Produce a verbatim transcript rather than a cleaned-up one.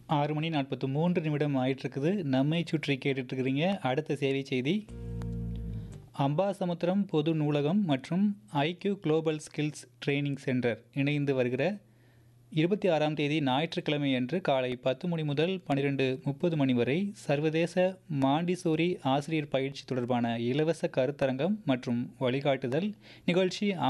ஆறு மணி நாற்பத்தி மூன்று நிமிடம் ஆயிட்டிருக்குது. நம்மை சுற்றி கேட்டுட்ருக்கிறீங்க. அடுத்த சேவை செய்தி. அம்பாசமுத்திரம் பொது நூலகம் மற்றும் IQ global skills training centre இணைந்து வருகிற இருபத்தி ஆறாம் தேதி ஞாயிற்றுக்கிழமை அன்று காலை பத்து மணி முதல் பன்னிரெண்டு முப்பது மணி வரை சர்வதேச மாண்டிசோரி ஆசிரியர் பயிற்சி தொடர்பான இலவச கருத்தரங்கம் மற்றும் வழிகாட்டுதல் நிகழ்ச்சி